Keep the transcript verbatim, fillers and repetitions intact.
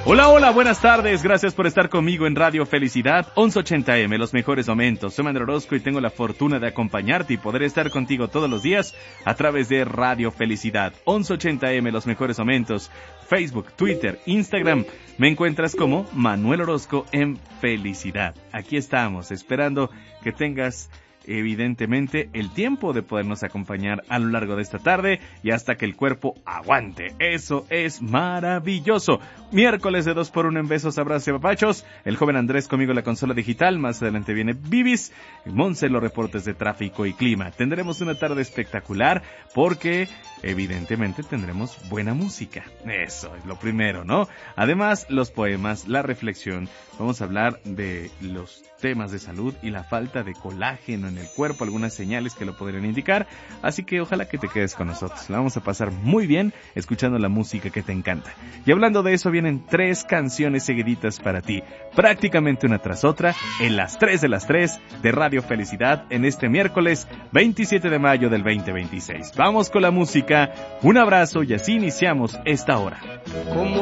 Hola, hola, buenas tardes, gracias por estar conmigo en Radio Felicidad, once ochenta eme, los mejores momentos. Soy Manuel Orozco y tengo la fortuna de acompañarte y poder estar contigo todos los días a través de Radio Felicidad, once ochenta eme, los mejores momentos. Facebook, Twitter, Instagram, me encuentras como Manuel Orozco en Felicidad. Aquí estamos, esperando que tengas evidentemente el tiempo de podernos acompañar a lo largo de esta tarde y hasta que el cuerpo aguante. Eso es maravilloso. Miércoles de dos por uno en besos, abrazos y apapachos. El joven Andrés conmigo en la consola digital. Más adelante viene Vivis, Monse los reportes de tráfico y clima. Tendremos una tarde espectacular porque evidentemente tendremos buena música. Eso es lo primero, ¿no? Además, los poemas, la reflexión. Vamos a hablar de los temas de salud y la falta de colágeno en el cuerpo, algunas señales que lo podrían indicar, así que ojalá que te quedes con nosotros. La vamos a pasar muy bien escuchando la música que te encanta. Y hablando de eso, vienen tres canciones seguiditas para ti, prácticamente una tras otra, en las tres de las tres de Radio Felicidad en este miércoles veintisiete de mayo del veinte veintiséis. Vamos con la música, un abrazo y así iniciamos esta hora. Como